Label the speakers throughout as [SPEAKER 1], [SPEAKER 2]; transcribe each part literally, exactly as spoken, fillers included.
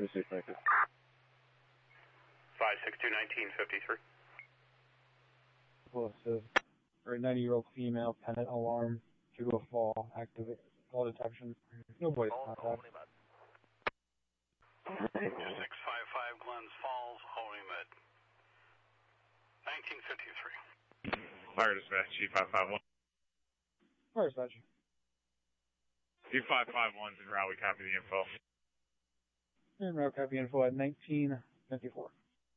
[SPEAKER 1] thirty-six ninety-two.
[SPEAKER 2] five six two, nineteen fifty-three.
[SPEAKER 3] Well, it says, for a ninety-year-old female, pennant alarm due to a fall, activate fall detection. No voice contact.
[SPEAKER 2] six five five Glens Falls, Holymed. nineteen fifty-three.
[SPEAKER 4] Fire dispatch, G five five one.
[SPEAKER 3] Fire dispatch.
[SPEAKER 4] G five five one's en route, we copy the info.
[SPEAKER 3] And route copy info at nineteen fifty-four.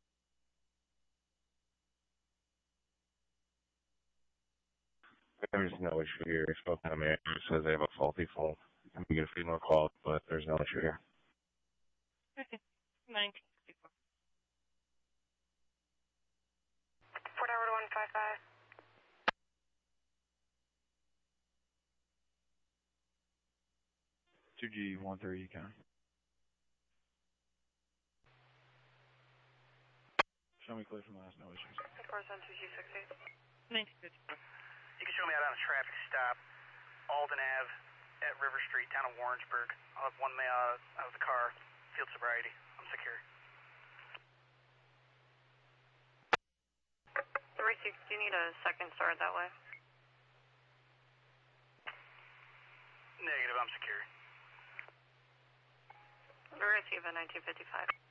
[SPEAKER 1] There's no issue here. I spoke to the manager. It says they have a faulty phone. I'm going to get a few more calls, but there's no issue here.
[SPEAKER 5] Okay. nineteen fifty-four.
[SPEAKER 6] Fort Howard one five five.
[SPEAKER 3] two G one thirty count. Show me clear from last, no issues.
[SPEAKER 6] Headquarters on two G six eight.
[SPEAKER 5] nineteen fifty-four.
[SPEAKER 7] You can show me out on a traffic stop, Alden Ave at River Street, town of Warrensburg. I'll have one man out, out of the car, field sobriety. I'm secure.
[SPEAKER 6] three six, do you need a second start that way?
[SPEAKER 7] Negative, I'm secure.
[SPEAKER 6] Receive at nineteen fifty-five.